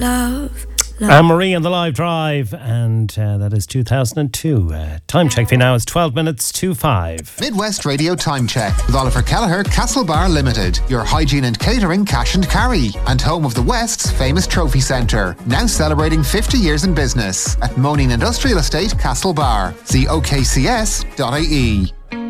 love. Anne-Marie on the Live Drive, and that is 2002. Time check for you now is 12 minutes to 5. Midwest Radio Time Check with Oliver Kelleher, Castlebar Limited, your hygiene and catering cash and carry, and home of the West's famous trophy centre, now celebrating 50 years in business at Moaning Industrial Estate, Castlebar. See okcs.ie.